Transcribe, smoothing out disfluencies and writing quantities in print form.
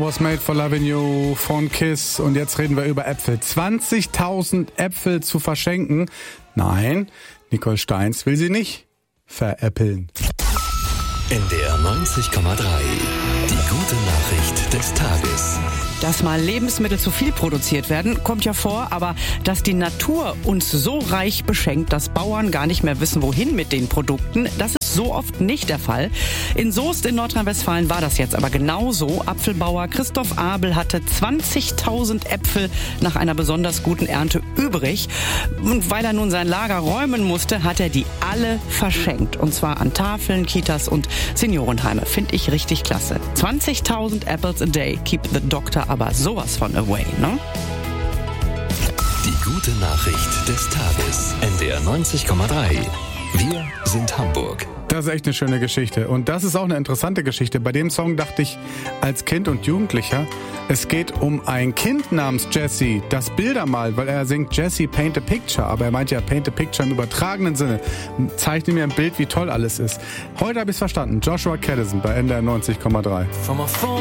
Was Made for Loving You von Kiss. Und jetzt reden wir über Äpfel. 20.000 Äpfel zu verschenken? Nein, Nicole Steins will sie nicht veräppeln. NDR 90,3. Die gute Nachricht des Tages. Dass mal Lebensmittel zu viel produziert werden, kommt ja vor, aber dass die Natur uns so reich beschenkt, dass Bauern gar nicht mehr wissen, wohin mit den Produkten, das ist so oft nicht der Fall. In Soest in Nordrhein-Westfalen war das jetzt aber genauso. Apfelbauer Christoph Abel hatte 20.000 Äpfel nach einer besonders guten Ernte übrig. Und weil er nun sein Lager räumen musste, hat er die alle verschenkt. Und zwar an Tafeln, Kitas und Seniorenheime. Finde ich richtig klasse. 20.000 apples a day keep the doctor aber sowas von away, ne? Die gute Nachricht des Tages. NDR 90,3. Wir sind Hamburg. Das ist echt eine schöne Geschichte. Und das ist auch eine interessante Geschichte. Bei dem Song dachte ich als Kind und Jugendlicher, es geht um ein Kind namens Jesse, das Bilder malt, weil er singt Jesse Paint a Picture. Aber er meint ja Paint a Picture im übertragenen Sinne. Zeichne mir ein Bild, wie toll alles ist. Heute habe ich es verstanden. Joshua Caddison bei NDR 90,3.